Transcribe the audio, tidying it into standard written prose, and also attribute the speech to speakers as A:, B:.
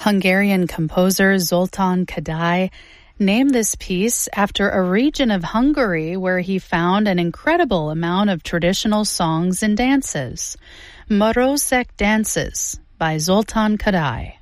A: Hungarian composer Zoltán Kodály named this piece after a region of Hungary where he found an incredible amount of traditional songs and dances. Marosek Dances by Zoltán Kodály.